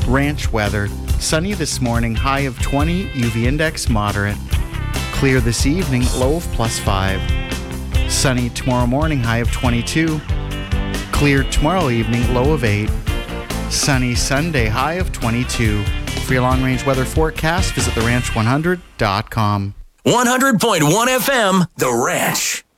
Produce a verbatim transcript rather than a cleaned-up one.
Ranch weather. Sunny this morning, high of twenty, U V index moderate. Clear this evening, low of plus five. Sunny tomorrow morning, high of twenty-two. Clear tomorrow evening, low of eight. Sunny Sunday, high of twenty-two. For your long-range weather forecast, visit the ranch one hundred dot com. one hundred point one F M, The Ranch.